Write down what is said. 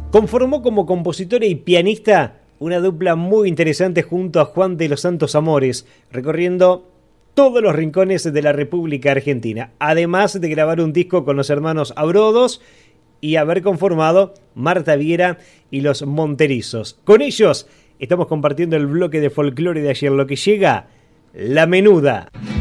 Conformó como compositora y pianista una dupla muy interesante junto a Juan de los Santos Amores, recorriendo todos los rincones de la República Argentina, además de grabar un disco con los hermanos Abrodos y haber conformado Marta Viera y los Monterizos. Con ellos estamos compartiendo el bloque de folclore de ayer, lo que llega, La Menuda.